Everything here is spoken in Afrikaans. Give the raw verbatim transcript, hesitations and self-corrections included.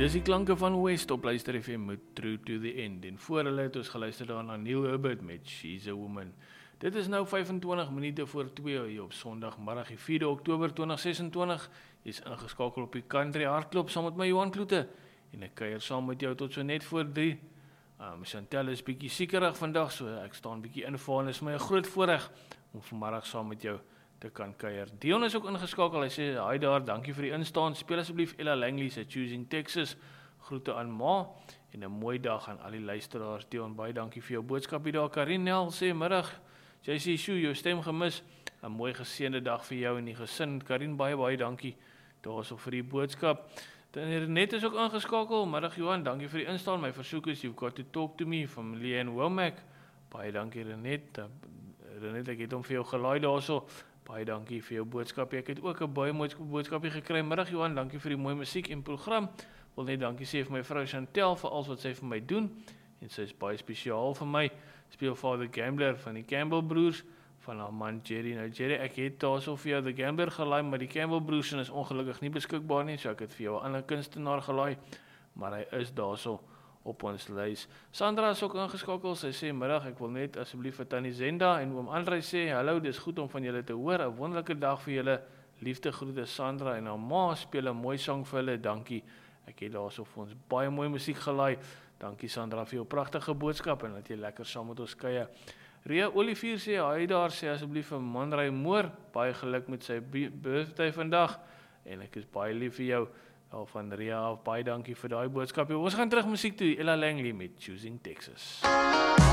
Dis die klanke van West op Luister F M met True to the End. En voor hulle het ons geluister daarna Neil Hubbard met She's a Woman. Dit is nou vyfentwintig minute voor twee hier op Sondagmiddag, die vierde Oktober tweeduisend sesentwintig. Jy is ingeskakel op die Country Hardklop saam met my Johan Kloete. En ek kuier saam met jou tot so net voor drie. Um, Chantel is bietjie siekerig vandag, so ek staan bietjie in vir en is my 'n groot voorreg om vanmiddag saam met jou te kan kuier. Dion is ook ingeskakel, hy sê, hi daar, dankie vir die instaan, speel asseblief Ella Langley se Choosing Texas, groete aan Ma, en 'n mooi dag aan al die luisteraars. Dion, baie dankie vir jou boodskap hier daar. Karin Nel sê, middag, J C Sjoe, jou stem gemis, 'n mooi geseënde dag vir jou en die gesin. Karin, baie baie dankie daarso vir die boodskap. Dan net is ook ingeskakel, middag Johan, dankie vir die instaan, my versoek is, you've got to talk to me, van Leanne Womack, baie dankie Renet, Renet, ek het hom vir jou gelaai daarso, baie dankie vir jou boodskap, ek het ook 'n baie mooi boodskapie gekry, middag Johan, dankie vir die mooi musiek en program, wil net dankie sê vir my vrou Chantel, vir alles wat sy vir my doen, en sy is baie spesiaal vir my, speel Father Gambler van die Campbell broers, van haar man Jerry. Nou Jerry, ek het daarso vir jou The Gambler gelaai, maar die Campbell broers is ongelukkig nie beskikbaar nie, so ek het vir jou 'n ander kunstenaar gelaai, maar hy is daarso op ons lys. Sandra is ook ingeskakel, sy sê, middag, ek wil net asseblief vir Tannie Zenda en oom Andrei sê, hallo, dis goed om van julle te hoor, 'n wonderlike dag vir julle, liefde groete Sandra en haar ma, speel 'n mooi sang vir hulle, dankie, ek het daarso vir ons baie mooi musiek gelaai, dankie Sandra vir jou pragtige boodskap en dat jy lekker saam met ons kuier. Ria Olivier sê, hy daar sê asseblief vir Manrey Moor, baie geluk met sy birthday vandag, en ek is baie lief vir jou, al van Ria, baie dankie vir daai boodskap. Ons gaan terug musiek toe, Ella Langley met Choosing Texas.